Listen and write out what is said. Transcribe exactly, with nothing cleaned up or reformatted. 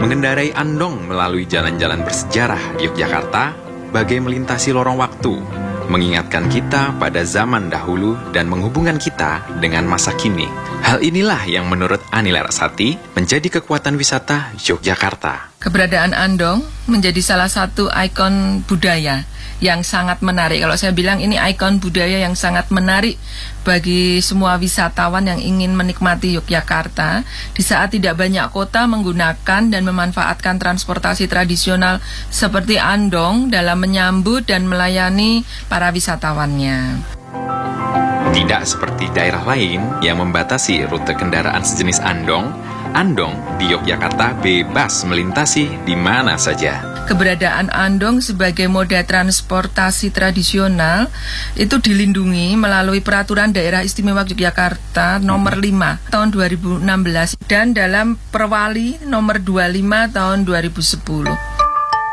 Mengendarai andong melalui jalan-jalan bersejarah Yogyakarta bagai melintasi lorong waktu, mengingatkan kita pada zaman dahulu dan menghubungkan kita dengan masa kini. Hal inilah yang menurut Ani Larasati menjadi kekuatan wisata Yogyakarta. Keberadaan andong menjadi salah satu ikon budaya yang sangat menarik. Kalau saya bilang ini ikon budaya yang sangat menarik bagi semua wisatawan yang ingin menikmati Yogyakarta di saat tidak banyak kota menggunakan dan memanfaatkan transportasi tradisional seperti andong dalam menyambut dan melayani para wisatawannya. Tidak seperti daerah lain yang membatasi rute kendaraan sejenis andong, andong di Yogyakarta bebas melintasi di mana saja. Keberadaan andong sebagai moda transportasi tradisional itu dilindungi melalui Peraturan Daerah Istimewa Yogyakarta nomor lima tahun dua ribu enam belas dan dalam Perwali nomor dua puluh lima tahun dua ribu sepuluh.